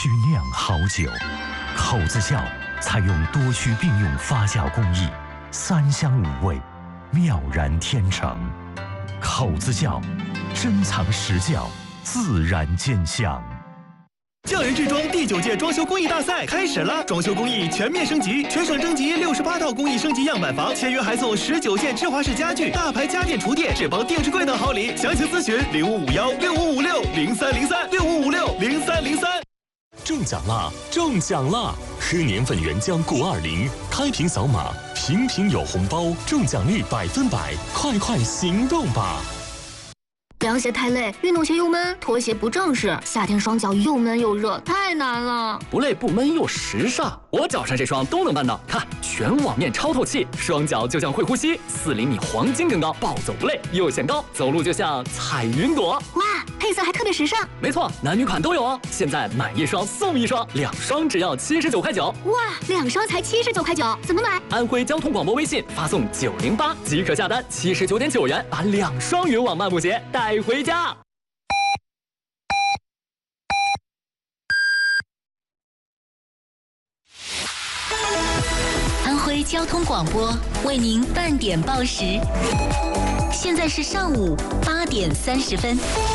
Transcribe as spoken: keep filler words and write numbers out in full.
需酿好酒。口子窖采用多需并用发酵工艺，三香五味，妙然天成。口子窖，珍藏实窖，自然见香。 匠人制装第九届装修工艺大赛开始了，装修工艺全面升级，全省征集六十八套工艺升级样板房，签约还送十九件芝华士家具、大牌家电厨电、智邦定制柜等好礼。详情咨询零五五幺六五五六零三零三六五五六零三零三。 中奖啦！中奖啦！喝年份原浆谷二零，开瓶扫码，瓶瓶有红包，中奖率百分百，快快行动吧！ 凉鞋太累，运动鞋又闷，拖鞋不正式，夏天双脚又闷又热，太难了。 不累不闷又时尚，我脚上这双都能办到。看，全网面超透气，双脚就像会呼吸，四厘米黄金更高，暴走不累又显高，走路就像踩云朵。 哇，配色还特别时尚。 没错，男女款都有哦。现在买一双送一双，两双只要七十九块九。 哇，两双才七十九块九，怎么买？ 安徽交通广播微信发送九零八即可下单，七十九点九元把两双云网漫步鞋带回家。 安徽交通广播为您半点报时，现在是上午八点三十分。